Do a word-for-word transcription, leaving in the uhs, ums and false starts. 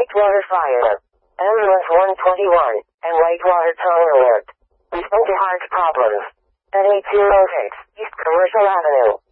Whitewater Fire. Ambulance one twenty-one, and Whitewater Tower Alert. Respond to heart problems. At eight oh six East Commercial Avenue.